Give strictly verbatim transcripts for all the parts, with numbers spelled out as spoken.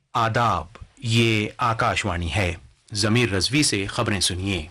आदाब, ये आकाशवाणी है। जमीर रजवी से खबरें सुनिए।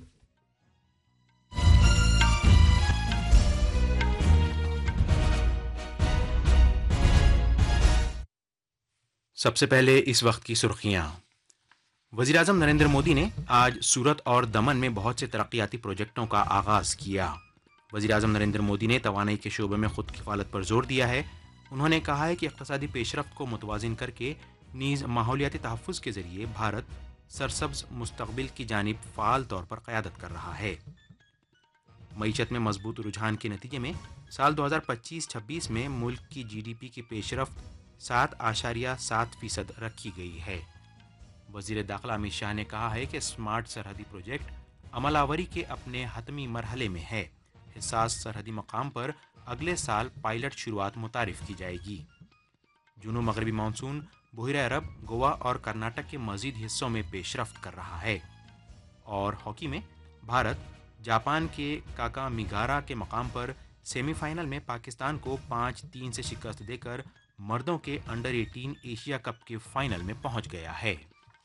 सबसे पहले इस वक्त की सुर्खियां। वज़ीर-ए-आज़म नरेंद्र मोदी ने आज सूरत और दमन में बहुत से तरक्याती प्रोजेक्टों का आगाज़ किया। वज़ीर-ए-आज़म नरेंद्र मोदी ने तवानाई के शोबे में खुद किफ़ालत पर जोर दिया है। उन्होंने कहा है कि इक़्तिसादी पेशरफ्त को मुतवाज़िन करके नीज़ माहौलियाती तहफ़्फ़ुज़ के ज़रिए भारत सरसब्ज़ मुस्तक़बिल की जानिब फ़ाल तौर पर क़यादत कर रहा है। मईशत में मजबूत रुझान के नतीजे में साल दो हज़ार पच्चीस छब्बीस में मुल्क की जी डी पी की पेशरफ्त सात आशारिया सात फीसद रखी गई है। वज़ीर दाखिला अमित शाह ने कहा है कि स्मार्ट सरहदी प्रोजेक्ट अमलावरी के अपने हतमी मरहले में है। हिसास सरहदी मकाम पर अगले साल पायलट शुरुआत मुतारिफ की जाएगी। जुनूब मगरबी मानसून बहिर अरब, गोवा और कर्नाटक के मजीद हिस्सों में पेशरफ्त कर रहा है। और हॉकी में भारत जापान के काकामिगारा के मकाम पर सेमीफाइनल में पाकिस्तान को पाँच तीन से शिकस्त देकर मर्दों के अंडर अठारह एशिया कप के फाइनल में पहुंच गया है।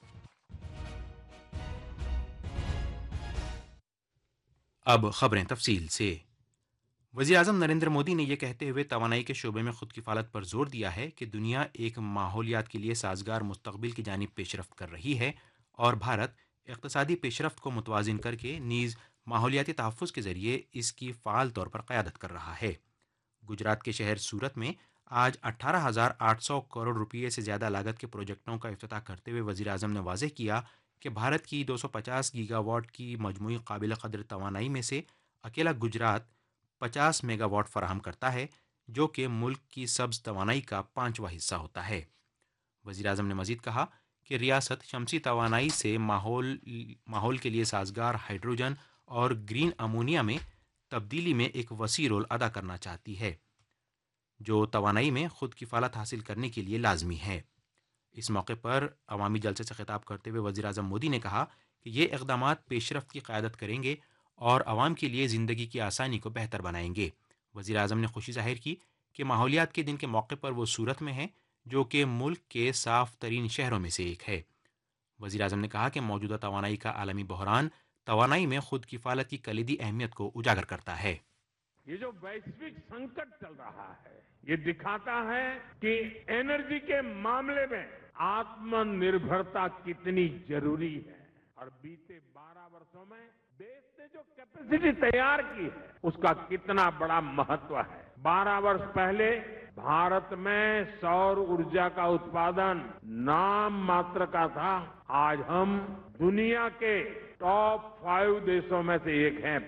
अब खबरें तफसील से। वज़ीर-ए-आज़म नरेंद्र मोदी ने यह कहते हुए तवानाई के शोबे में खुद किफ़ालत पर जोर दिया है कि दुनिया एक माहौलियात के लिए साजगार मुस्तक़बिल की जानिब पेशरफ्त कर रही है और भारत इक़्तिसादी पेशरफ्त को मुतवाज़िन करके नीज़ माहौलियाती तहफ़्फ़ुज़ के ज़रिए इसकी फ़ाल तौर पर क़यादत कर रहा है। गुजरात के शहर सूरत में आज अठारह हज़ार आठ सौ करोड़ रुपये से ज़्यादा लागत के प्रोजेक्टों का इफ्तिताह करते हुए वज़ीर-ए-आज़म ने वाज़ेह किया कि भारत की दो सौ पचास गीगावाट की मजमूई काबिल क़द्र तवानाई में से अकेला गुजरात पचास मेगावाट फराहम करता है, जो कि मुल्क की सब्ज़ तवानाई का पाँचवा हिस्सा होता है। वज़ीर-ए-आज़म ने मज़ीद कहा कि रियासत शमसी तवानाई से माहौल माहौल के लिए साजगार हाइड्रोजन और ग्रीन अमोनिया में तब्दीली में एक वसी रोल अदा करना चाहती है, जो तवानाई में खुद किफ़ालत हासिल करने के लिए लाजमी है। इस मौके पर अवामी जलसे से खिताब करते हुए वज़ीर-ए-आज़म मोदी ने कहा कि ये इक़दामात पेशरफ्त की क़यादत करेंगे और आवाम के लिए ज़िंदगी की आसानी को बेहतर बनाएंगे। वज़ीर-ए-आज़म ने खुशी ज़ाहिर की कि माहौलियात के दिन के मौके पर वो सूरत में है, जो कि मुल्क के साफ़ तरीन शहरों में से एक है। वज़ीर-ए-आज़म ने कहा कि मौजूदा तवानाई का आलमी बहरान तवानाई में खुद किफ़ालत की कलीदी अहमियत को उजागर करता है। ये जो वैश्विक संकट चल रहा है, ये दिखाता है कि एनर्जी के मामले में आत्मनिर्भरता कितनी जरूरी है। और बीते बारह वर्षों में देश ने जो कैपेसिटी तैयार की है, उसका कितना बड़ा महत्व है। बारह वर्ष पहले भारत में सौर ऊर्जा का उत्पादन नाम मात्र का था। आज हम दुनिया के टॉप फाइव देशों में से एक हैं।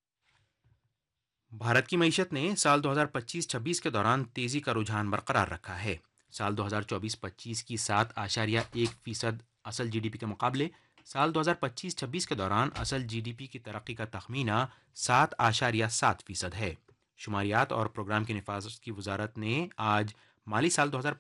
भारत की मईशत ने साल दो हज़ार पच्चीस छब्बीस के दौरान तेज़ी का रुझान बरकरार रखा है। साल दो हज़ार चौबीस पच्चीस की सात आशारिया एक फीसद असल जी डी पी के मुकाबले साल दो हज़ार पच्चीस छब्बीस के दौरान असल जी डी पी की तरक्की का तखमीना सात आशारिया सात फीसद है। शुमारियात और प्रोग्राम की निफाजत की वजारत ने आज माली साल दो हज़ार